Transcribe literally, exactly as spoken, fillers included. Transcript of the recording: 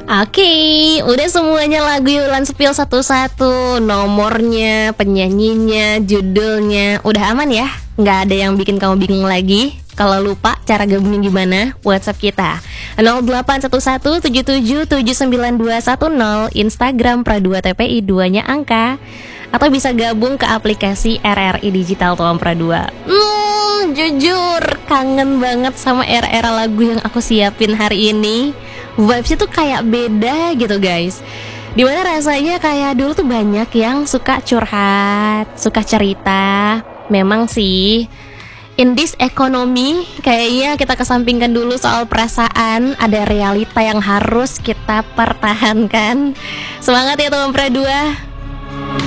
Oke, udah semuanya lagu Wulan spill satu-satu. Nomornya, penyanyinya, judulnya. Udah aman ya? Nggak ada yang bikin kamu bingung lagi? Kalau lupa cara gabungin gimana? WhatsApp kita nol delapan satu satu tujuh tujuh tujuh sembilan dua satu nol, Instagram Pradua T P I dua-nya angka. Atau bisa gabung ke aplikasi R R I Digital Tuan Pradua. Hmm, jujur kangen banget sama era-era lagu yang aku siapin hari ini. Vibesnya tuh kayak beda gitu guys. Dimana rasanya kayak dulu tuh banyak yang suka curhat, suka cerita. Memang sih in this economy kayaknya kita kesampingkan dulu soal perasaan. Ada realita yang harus kita pertahankan. Semangat ya teman Pradua.